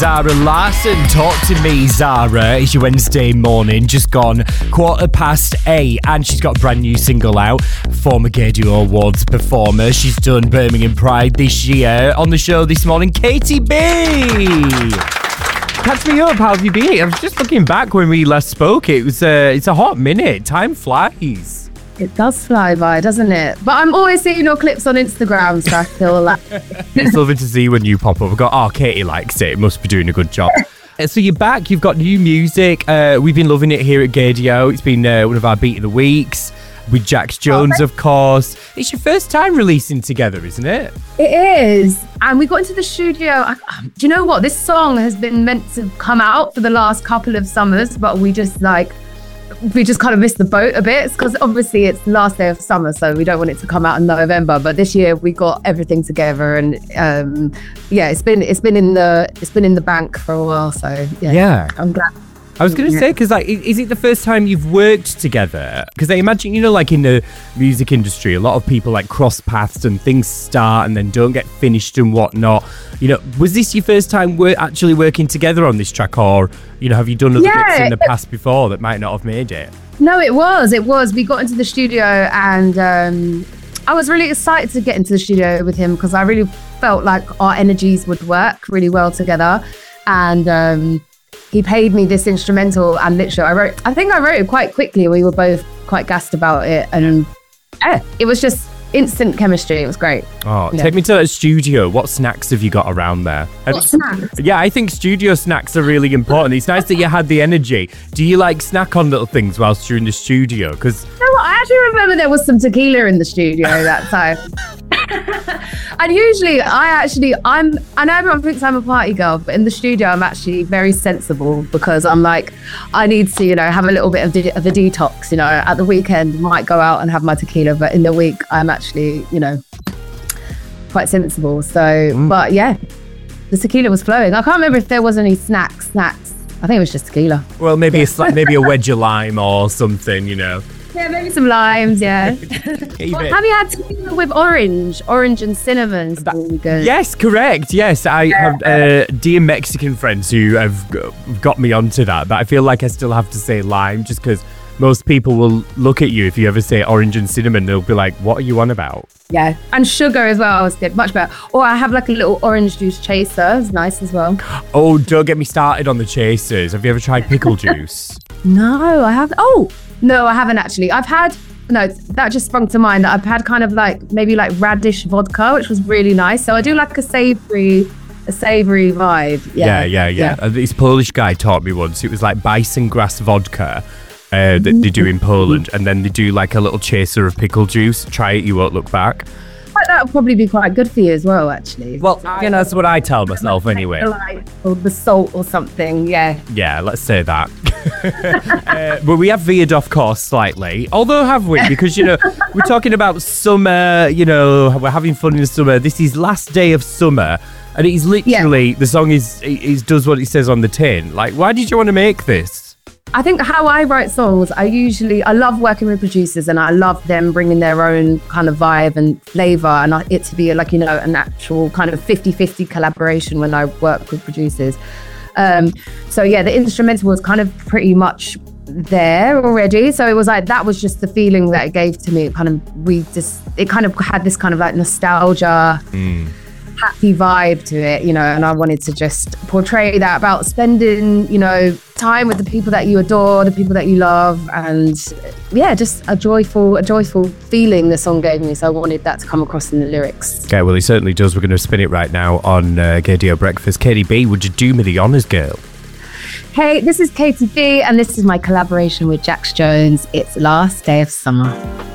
Zara Larsson, talk to me, Zara. It's your Wednesday morning, just gone 8:15, and she's got a brand new single out. Former Gaydio Awards performer. She's done Birmingham Pride this year. On the show this morning, Katie B. Catch me up, how have you been? I was just looking back when we last spoke. It's a hot minute. Time flies. It does fly by, doesn't it? But I'm always seeing your clips on Instagram, so I feel like... It's lovely to see when you pop up. I've got, Katie likes it. Must be doing a good job. So you're back. You've got new music. We've been loving it here at Gaydio. It's been one of our Beat of the Weeks with Jax Jones, of course. It's your first time releasing together, isn't it? It is. And we got into the studio. Do you know what? This song has been meant to come out for the last couple of summers, but we just kind of missed the boat a bit because obviously it's the last day of summer, so we don't want it to come out in November. But this year we got everything together, and it's been in the bank for a while. So yeah. I'm glad. I was going to say, because is it the first time you've worked together? Because I imagine, in the music industry, a lot of people cross paths and things start and then don't get finished and whatnot. Was this your first time actually working together on this track, or have you done other bits in the past before that might not have made it? No, it was. We got into the studio, and I was really excited to get into the studio with him because I really felt like our energies would work really well together. And he paid me this instrumental, and literally I think I wrote it quite quickly. We were both quite gassed about it, and it was just instant chemistry. It was great. Take me to the studio. What snacks have you got around there? What snacks? Yeah, I think studio snacks are really important. It's nice that you had the energy. Do you snack on little things whilst you're in the studio? Because I actually remember there was some tequila in the studio that time. And usually I know everyone thinks I'm a party girl, but in the studio I'm actually very sensible because I'm I need to have a little bit of a detox. At the weekend I might go out and have my tequila, but in the week I'm actually quite sensible. So but yeah, the tequila was flowing. I can't remember if there was any snacks. I think it was just tequila. Well, maybe maybe a wedge of lime or something, Yeah, maybe some limes, yeah. Have you had tequila with orange and cinnamon? Really good. Yes, correct. Yes, I have dear Mexican friends who have got me onto that, but I feel like I still have to say lime just because most people will look at you if you ever say orange and cinnamon. They'll be like, what are you on about? Yeah, and sugar as well was good, much better. Or I have a little orange juice chaser. It's nice as well. Oh, don't get me started on the chasers. Have you ever tried pickle juice? No, I haven't. Oh, no, I haven't actually. That just sprung to mind. I've had kind of maybe radish vodka, which was really nice. So I do a savory vibe. Yeah. This Polish guy taught me once. It was bison grass vodka that they do in Poland, and then they do a little chaser of pickle juice. Try it, you won't look back. That would probably be quite good for you as well, actually. Well, that's what I tell myself anyway. Or the salt or something, yeah. Yeah, let's say that. But we have veered off course slightly. Although, have we? Because, we're talking about summer, we're having fun in the summer. This is last day of summer. And it is literally, the song is does what it says on the tin. Why did you want to make this? I think how I write songs, I love working with producers, and I love them bringing their own kind of vibe and flavor, and it to be an actual kind of 50-50 collaboration when I work with producers. The instrumental was kind of pretty much there already. So it was that was just the feeling that it gave to me. It kind of had this kind of nostalgia, happy vibe to it, and I wanted to just portray that about spending, time with the people that you adore, the people that you love, and just a joyful feeling the song gave me. So I wanted that to come across in the lyrics. Okay, well, it certainly does. We're going to spin it right now on Gaydio Breakfast. Katie B, would you do me the honours, girl? Hey, this is Katie B, and this is my collaboration with Jax Jones. It's Last Day of Summer.